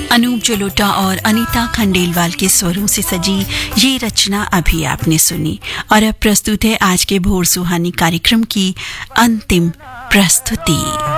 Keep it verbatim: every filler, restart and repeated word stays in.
अनूप जलोटा और अनीता खंडेलवाल के स्वरों से सजी ये रचना अभी आपने सुनी और अब प्रस्तुत है आज के भोर सुहानी कार्यक्रम की अंतिम प्रस्तुति।